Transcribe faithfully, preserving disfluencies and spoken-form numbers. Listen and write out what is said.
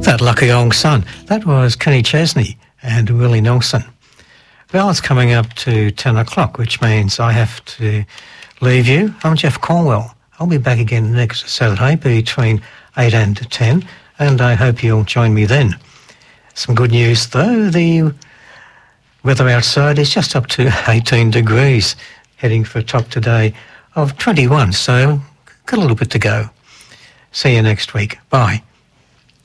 That lucky old sun. That was Kenny Chesney and Willie Nelson. Well, it's coming up to ten o'clock, which means I have to leave you. I'm Jeff Cornwell. I'll be back again next Saturday between eight and ten, and I hope you'll join me then. Some good news, though. The weather outside is just up to eighteen degrees, heading for a top today of twenty-one, so got a little bit to go. See you next week. Bye.